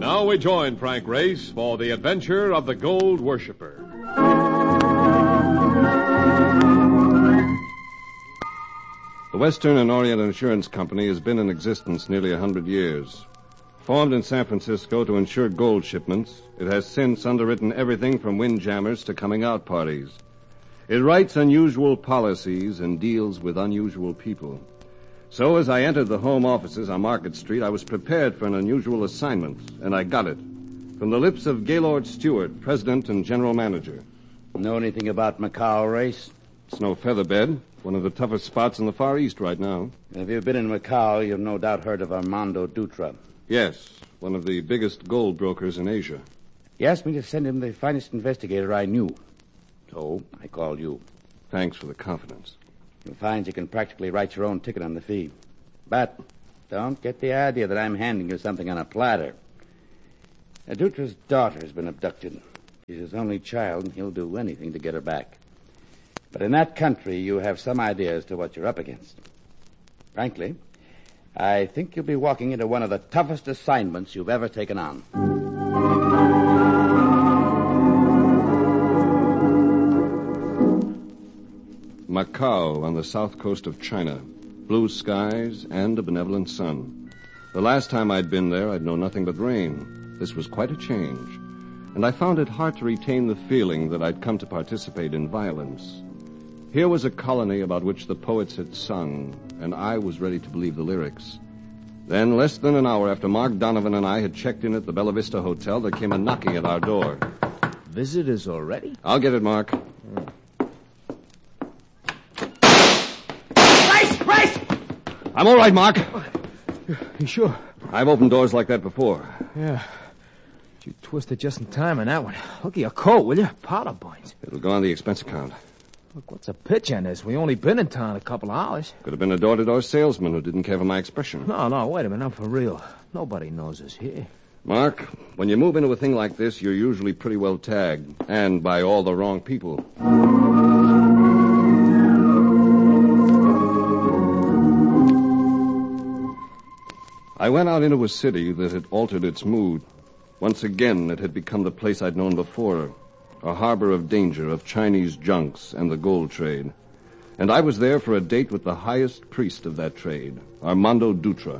Now we join Frank Race for the adventure of the Gold Worshipper. The Western and Orient Insurance Company has been in existence nearly 100 years. Formed in San Francisco to insure gold shipments, it has since underwritten everything from windjammers to coming-out parties. It writes unusual policies and deals with unusual people. So as I entered the home offices on Market Street, I was prepared for an unusual assignment, and I got it. From the lips of Gaylord Stewart, president and general manager. Know anything about Macau, Race? It's no featherbed. One of the toughest spots in the Far East right now. If you've been in Macau, you've no doubt heard of Armando Dutra. Yes, one of the biggest gold brokers in Asia. He asked me to send him the finest investigator I knew. So I called you. Thanks for the confidence. You'll find you can practically write your own ticket on the fee. But don't get the idea that I'm handing you something on a platter. Dutra's daughter has been abducted. She's his only child, and he'll do anything to get her back. But in that country, you have some idea as to what you're up against. Frankly, I think you'll be walking into one of the toughest assignments you've ever taken on. Macau on the south coast of China. Blue skies and a benevolent sun. The last time I'd been there, I'd known nothing but rain. This was quite a change. And I found it hard to retain the feeling that I'd come to participate in violence. Here was a colony about which the poets had sung, and I was ready to believe the lyrics. Then, less than an hour after Mark Donovan and I had checked in at the Bella Vista Hotel, there came a knocking at our door. Visitors already? I'll get it, Mark. Race! I'm all right, Mark. You sure? I've opened doors like that before. Yeah. You twisted just in time on that one. Look at your coat, will you? Powder points. It'll go on the expense account. Look, what's a pitch on this? We only been in town a couple of hours. Could have been a door-to-door salesman who didn't care for my expression. No, wait a minute. I'm for real. Nobody knows us here. Mark, when you move into a thing like this, you're usually pretty well tagged, and by all the wrong people. I went out into a city that had altered its mood. Once again, it had become the place I'd known before, a harbor of danger, of Chinese junks and the gold trade. And I was there for a date with the highest priest of that trade, Armando Dutra.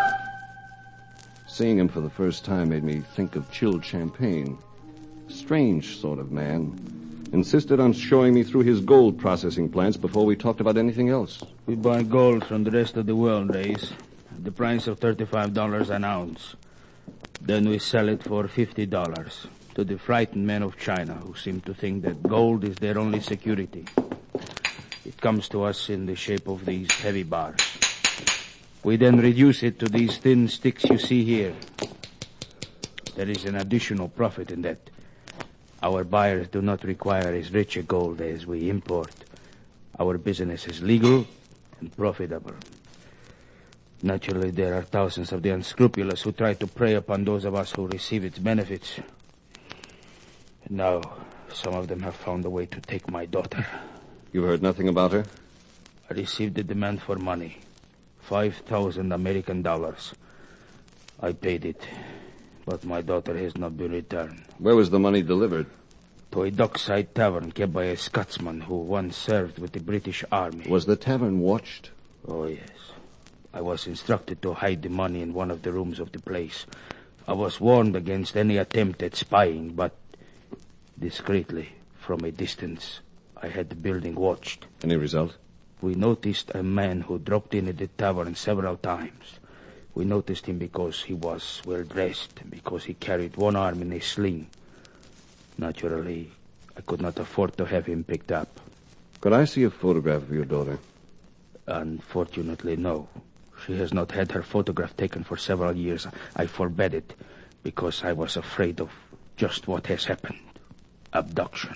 Seeing him for the first time made me think of chilled champagne. Strange sort of man. Insisted on showing me through his gold processing plants before we talked about anything else. We buy gold from the rest of the world, Race. The price of $35 an ounce. Then we sell it for $50 to the frightened men of China who seem to think that gold is their only security. It comes to us in the shape of these heavy bars. We then reduce it to these thin sticks you see here. There is an additional profit in that. Our buyers do not require as rich a gold as we import. Our business is legal and profitable. Naturally, there are thousands of the unscrupulous who try to prey upon those of us who receive its benefits. And now, some of them have found a way to take my daughter. You heard nothing about her? I received a demand for money. 5,000 American dollars. I paid it, but my daughter has not been returned. Where was the money delivered? To a dockside tavern kept by a Scotsman who once served with the British Army. Was the tavern watched? Oh, yes. I was instructed to hide the money in one of the rooms of the place. I was warned against any attempt at spying, but discreetly, from a distance, I had the building watched. Any result? We noticed a man who dropped in at the tavern several times. We noticed him because he was well-dressed and because he carried one arm in a sling. Naturally, I could not afford to have him picked up. Could I see a photograph of your daughter? Unfortunately, no. She has not had her photograph taken for several years. I forbade it because I was afraid of just what has happened. Abduction.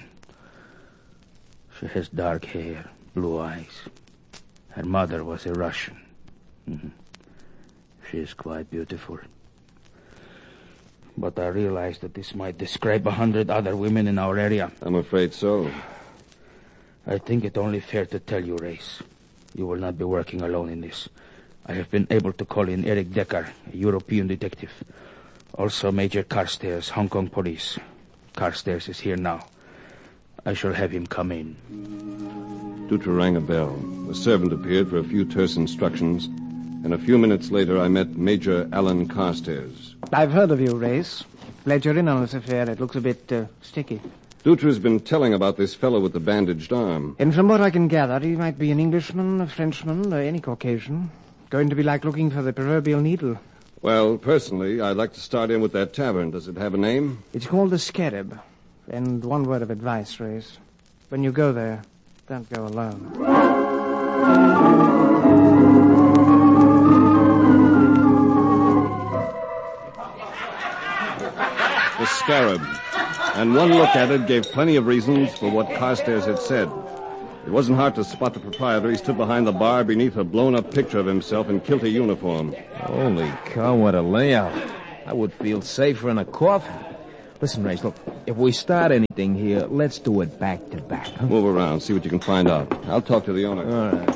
She has dark hair, blue eyes. Her mother was a Russian. She is quite beautiful. But I realize that this might describe 100 other women in our area. I'm afraid so. I think it only fair to tell you, Race. You will not be working alone in this. I have been able to call in Eric Decker, a European detective. Also Major Carstairs, Hong Kong Police. Carstairs is here now. I shall have him come in. Dutra rang a bell. The servant appeared for a few terse instructions, and a few minutes later I met Major Alan Carstairs. I've heard of you, Race. Glad you're in on this affair. It looks a bit sticky. Dutra's been telling about this fellow with the bandaged arm. And from what I can gather, he might be an Englishman, a Frenchman, or any Caucasian. Going to be like looking for the proverbial needle. Well, personally, I'd like to start in with that tavern. Does it have a name? It's called the Scarab. And one word of advice, Race. When you go there, don't go alone. The Scarab. And one look at it gave plenty of reasons for what Carstairs had said. It wasn't hard to spot the proprietor. He stood behind the bar beneath a blown-up picture of himself in kilty uniform. Holy cow, what a layout. I would feel safer in a coffin. Listen, Race, look, if we start anything here, let's do it back to back. Huh? Move around, see what you can find out. I'll talk to the owner. All right.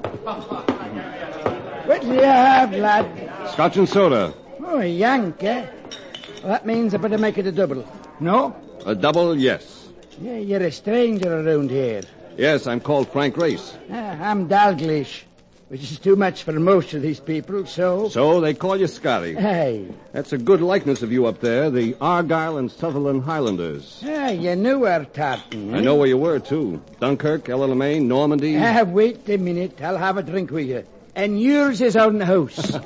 What do you have, lad? Scotch and soda. Oh, a yank, eh? Well, that means I better make it a double. No? A double, yes. Yeah, you're a stranger around here. Yes, I'm called Frank Race. I'm Dalglish, which is too much for most of these people, so... So they call you Scotty. Hey. That's a good likeness of you up there, the Argyll and Sutherland Highlanders. You knew where Tartan. I know where you were, too. Dunkirk, Ellerslie, Normandy. Wait a minute. I'll have a drink with you. And yours is on the house.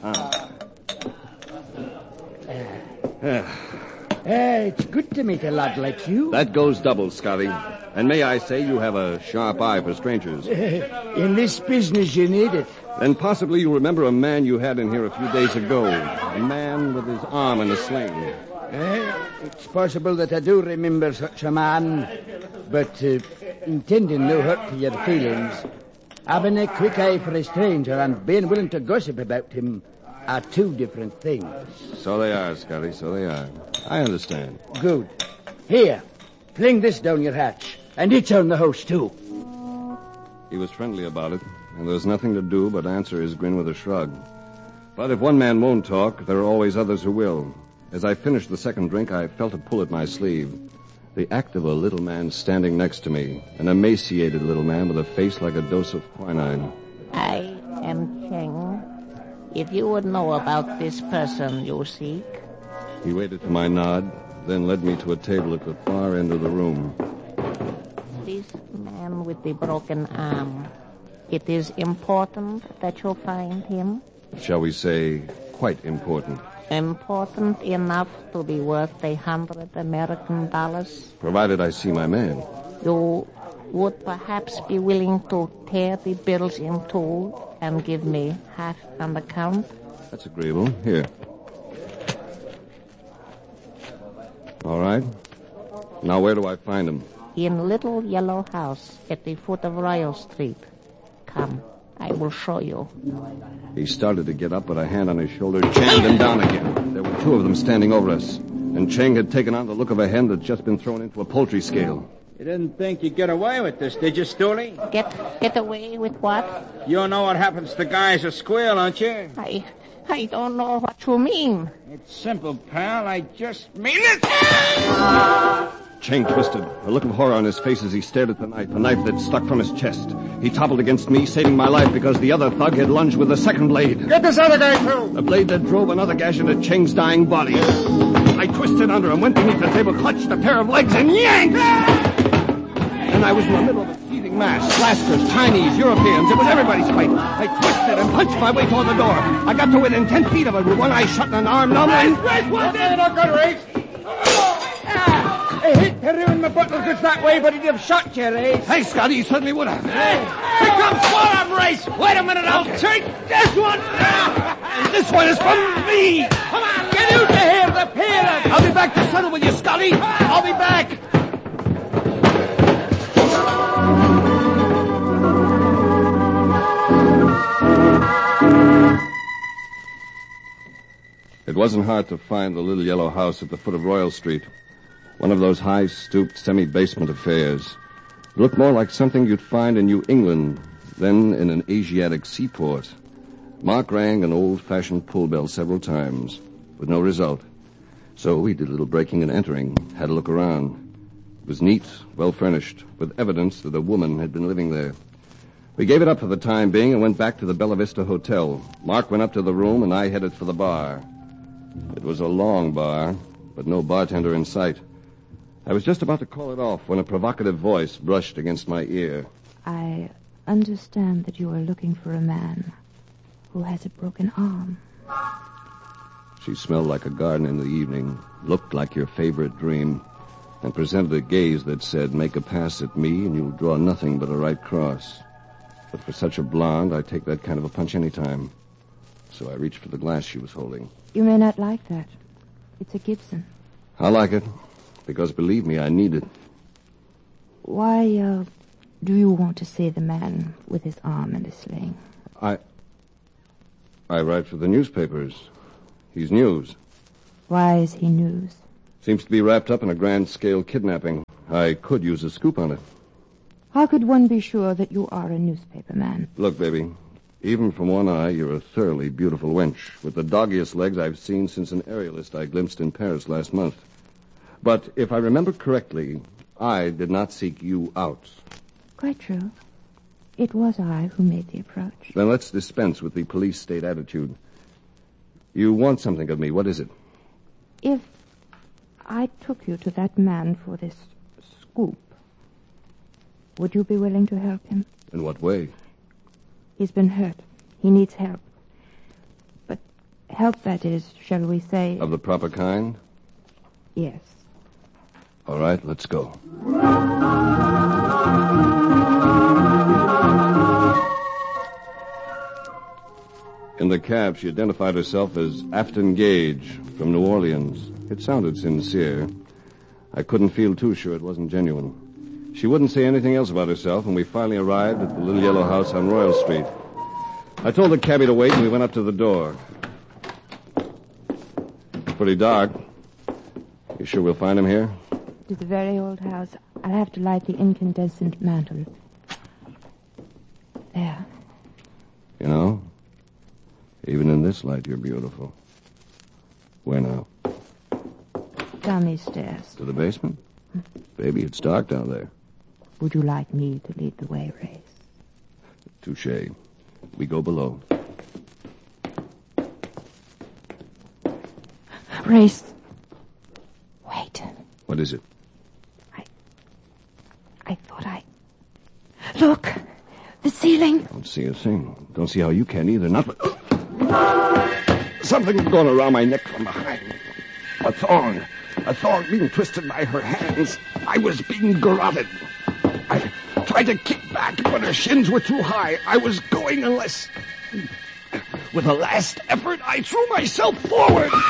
It's good to meet a lad like you. That goes double, Scotty. And may I say you have a sharp eye for strangers. In this business, you need it. Then possibly you remember a man you had in here a few days ago. A man with his arm in a sling. It's possible that I do remember such a man. But intending no hurt to your feelings, having a quick eye for a stranger and being willing to gossip about him are two different things. So they are, Scotty, so they are. I understand. Good. Here, fling this down your hatch. And it's on the house, too. He was friendly about it, and there was nothing to do but answer his grin with a shrug. But if one man won't talk, there are always others who will. As I finished the second drink, I felt a pull at my sleeve. The act of a little man standing next to me, an emaciated little man with a face like a dose of quinine. I am Cheng. If you would know about this person you seek... He waited for my nod, then led me to a table at the far end of the room. This man with the broken arm, it is important that you find him? Shall we say, quite important. Important enough to be worth $100 American? Provided I see my man. You would perhaps be willing to tear the bills in two and give me half an account? That's agreeable. Here. All right. Now where do I find him? In Little Yellow House at the foot of Royal Street. Come, I will show you. He started to get up, but a hand on his shoulder jammed him down again. There were two of them standing over us, and Cheng had taken on the look of a hen that's just been thrown into a poultry scale. You didn't think you'd get away with this, did you, Stooley? Get away with what? You know what happens to guys who squeal, don't you? I don't know what you mean. It's simple, pal. I just mean it. Cheng twisted, a look of horror on his face as he stared at the knife that stuck from his chest. He toppled against me, saving my life because the other thug had lunged with the second blade. Get this other guy, too. The blade that drove another gash into Cheng's dying body. I twisted under him, went beneath the table, clutched a pair of legs, and yanked! And I was in the middle of a seething mass. Lascars, Chinese, Europeans. It was everybody's fight. I twisted and punched my way toward the door. I got to within 10 feet of it with one eye shut and an arm numb. Race, one day, not good, Race. I hate to ruin my bottle goods that way, but he'd have shot you, Race. Hey, Scotty, you certainly would have. Here comes one of Race. Wait a minute, I'll take this one. This one is from me. Come on, get out of here, the pair of you. I'll be back to settle with you, Scotty. I'll be back. It wasn't hard to find the little yellow house at the foot of Royal Street. One of those high-stooped, semi-basement affairs. It looked more like something you'd find in New England than in an Asiatic seaport. Mark rang an old-fashioned pull bell several times, with no result. So we did a little breaking and entering, had a look around. It was neat, well-furnished, with evidence that a woman had been living there. We gave it up for the time being and went back to the Bella Vista Hotel. Mark went up to the room, and I headed for the bar. It was a long bar, but no bartender in sight. I was just about to call it off when a provocative voice brushed against my ear. I understand that you are looking for a man who has a broken arm. She smelled like a garden in the evening, looked like your favorite dream, and presented a gaze that said, make a pass at me and you'll draw nothing but a right cross. But for such a blonde, I'd take that kind of a punch any time. So I reached for the glass she was holding. You may not like that. It's a Gibson. I like it, because believe me, I need it. Why, do you want to see the man with his arm in a sling? I write for the newspapers. He's news. Why is he news? Seems to be wrapped up in a grand-scale kidnapping. I could use a scoop on it. How could one be sure that you are a newspaper man? Look, baby, even from one eye, you're a thoroughly beautiful wench, with the doggiest legs I've seen since an aerialist I glimpsed in Paris last month. But if I remember correctly, I did not seek you out. Quite true. It was I who made the approach. Then let's dispense with the police state attitude. You want something of me. What is it? If I took you to that man for this scoop, would you be willing to help him? In what way? He's been hurt. He needs help. But help, that is, shall we say... Of the proper kind? Yes. All right, let's go. In the cab, she identified herself as Afton Gage from New Orleans. It sounded sincere. I couldn't feel too sure it wasn't genuine. She wouldn't say anything else about herself, and we finally arrived at the little yellow house on Royal Street. I told the cabbie to wait, and we went up to the door. It's pretty dark. You sure we'll find him here? It's a very old house. I'll have to light the incandescent mantle. There. You know, even in this light, you're beautiful. Where now? Down these stairs. To the basement? Baby, it's dark down there. Would you like me to lead the way, Race? Touché. We go below. Race. Wait. What is it? I thought Look! The ceiling! Don't see a thing. Don't see how you can either. Not but... Something going around my neck from behind. A thorn. A thorn being twisted by her hands. I was being garroted. I tried to kick back, but her shins were too high. I was going unless... With a last effort, I threw myself forward.